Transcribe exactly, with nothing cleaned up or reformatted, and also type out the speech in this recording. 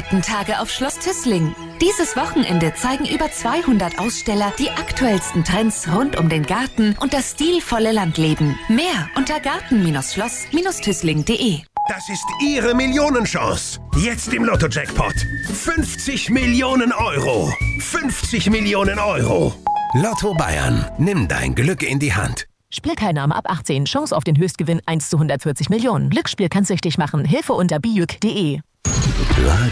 Gartentage auf Schloss Tüßling. Dieses Wochenende zeigen über zweihundert Aussteller die aktuellsten Trends rund um den Garten und das stilvolle Landleben. Mehr unter garten-schloss Tüßling punkt de. Das ist Ihre Millionenchance. Jetzt im Lotto-Jackpot. fünfzig Millionen Euro. fünfzig Millionen Euro. Lotto Bayern. Nimm dein Glück in die Hand. Spielteilnahme ab achtzehn. Chance auf den Höchstgewinn eins zu hundertvierzig Millionen. Glücksspiel kann süchtig machen. Hilfe unter bijuk punkt de.